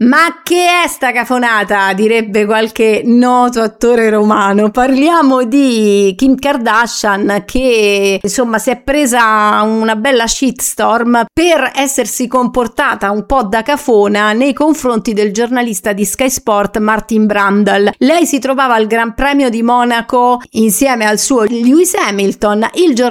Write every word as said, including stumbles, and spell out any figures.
Ma che è sta cafonata, direbbe qualche noto attore romano. Parliamo di Kim Kardashian che insomma si è presa una bella shitstorm per essersi comportata un po' da cafona nei confronti del giornalista di Sky Sport Martin Brundle. Lei si trovava al Gran Premio di Monaco insieme al suo Lewis Hamilton, il giornalista